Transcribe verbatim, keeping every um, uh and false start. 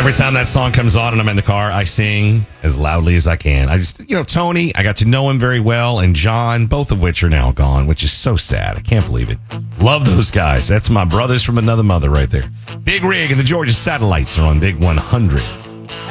Every time that song comes on and I'm in the car, I sing as loudly as I can. I just, you know, Tony, I got to know him very well, and John, both of which are now gone, which is so sad. I can't believe it. Love those guys. That's my brothers from another mother right there. Big Rig and the Georgia Satellites are on Big one hundred.